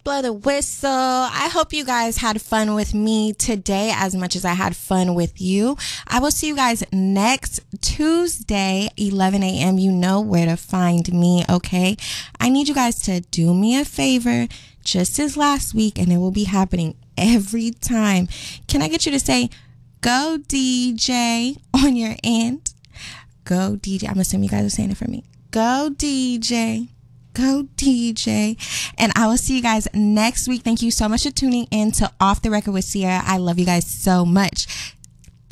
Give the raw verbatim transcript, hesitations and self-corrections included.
blow the whistle. I hope you guys had fun with me today as much as I had fun with you. I will see you guys next Tuesday, eleven a.m. You know where to find me, okay? I need you guys to do me a favor, just as last week, and it will be happening every time. Can I get you to say, go D J on your end? Go D J. I'm assuming you guys are saying it for me. Go D J. Go D J. And I will see you guys next week. Thank you so much for tuning in to Off the Record with Sierra. I love you guys so much.